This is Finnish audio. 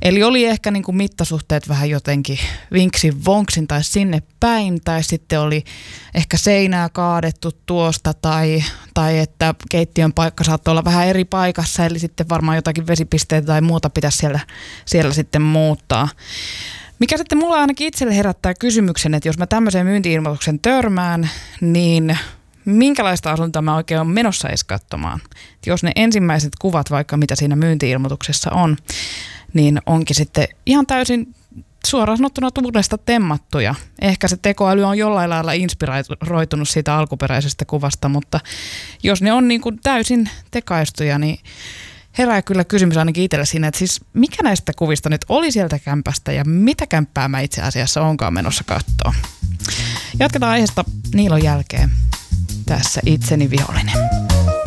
Eli oli ehkä niin kuin mittasuhteet vähän jotenkin vinksin vonksin tai sinne päin, tai sitten oli ehkä seinää kaadettu tuosta, tai että keittiön paikka saattoi olla vähän eri paikassa, eli sitten varmaan jotakin vesipisteitä tai muuta pitäisi siellä sitten muuttaa. Mikä sitten mulla ainakin itselle herättää kysymyksen, että jos mä tämmöiseen myynti-ilmoituksen törmään, niin minkälaista asuntoa mä oikein on menossa edes katsomaan. Jos ne ensimmäiset kuvat, vaikka mitä siinä myynti-ilmoituksessa on, niin onkin sitten ihan täysin suoraan sanottuna tuulesta temmattuja. Ehkä se tekoäly on jollain lailla inspiroitunut siitä alkuperäisestä kuvasta, mutta jos ne on niin kuin täysin tekaistuja, niin herää kyllä kysymys ainakin itselle siinä, että siis mikä näistä kuvista nyt oli sieltä kämpästä ja mitä kämppää mä itse asiassa onkaan menossa katsoa. Jatketaan aiheesta Niilon jälkeen. Tässä itseni vihollinen.